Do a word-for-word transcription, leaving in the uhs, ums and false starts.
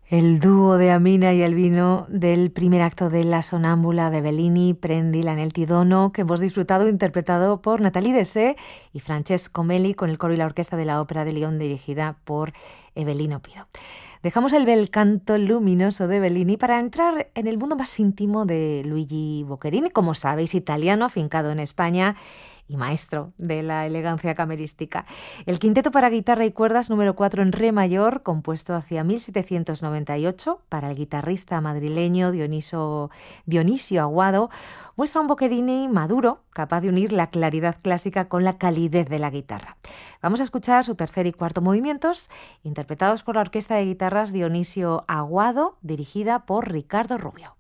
El dúo de Amina y Albino del primer acto de La Sonámbula de Bellini, Prendi l'anelti dono, que hemos disfrutado, interpretado por Nathalie Dessé y Francesco Meli con el coro y la orquesta de la Ópera de Lyon, dirigida por Evelino Pido. Dejamos el bel canto luminoso de Bellini para entrar en el mundo más íntimo de Luigi Boccherini, como sabéis, italiano, afincado en España y maestro de la elegancia camerística. El quinteto para guitarra y cuerdas número cuatro en re mayor, compuesto hacia mil setecientos noventa y ocho para el guitarrista madrileño Dioniso, Dionisio Aguado, muestra un Boccherini maduro, capaz de unir la claridad clásica con la calidez de la guitarra. Vamos a escuchar su tercer y cuarto movimientos, interpretados por la orquesta de guitarras Dionisio Aguado, dirigida por Ricardo Rubio.